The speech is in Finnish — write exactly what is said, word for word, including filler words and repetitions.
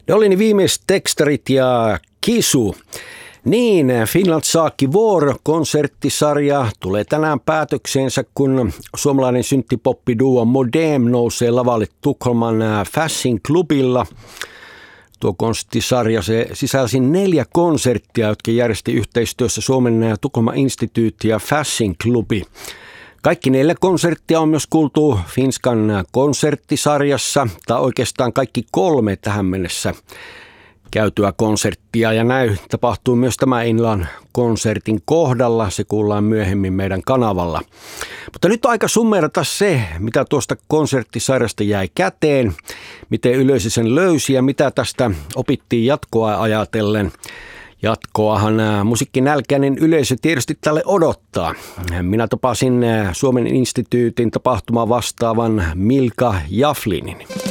Ne oli ne viimeiset tekstarit ja Kisu. Niin, Finland Saakki Vuoro -konserttisarja tulee tänään päätökseensä, kun suomalainen synttipoppiduo Modem nousee lavalle Tukholman Fasching Klubilla. Tuo konserttisarja se sisälsi neljä konserttia, jotka järjesti yhteistyössä Suomen Tukholman instituutti ja Fasching Klubi. Kaikki neljä konserttia on myös kuultu Finskan konserttisarjassa, tai oikeastaan kaikki kolme tähän mennessä käytyä konserttia, ja näin tapahtuu myös tämä illan konsertin kohdalla. Se kuullaan myöhemmin meidän kanavalla. Mutta nyt on aika summerata se, mitä tuosta konserttisarjasta jäi käteen, miten yleisö sen löysi ja mitä tästä opittiin jatkoa ajatellen. Jatkoahan musiikkinälkäinen yleisö tietysti tälle odottaa. Minä tapasin Suomen instituutin tapahtuma vastaavan Milka Jaflinin.